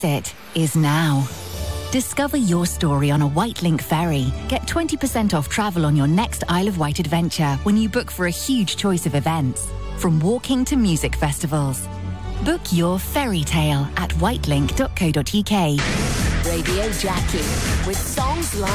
It is now. Discover your story on a Whitelink ferry. Get 20% off travel on your next Isle of Wight adventure when you book for a huge choice of events, from walking to music festivals. Book your ferry tale at whitelink.co.uk. Radio Jackie with songs like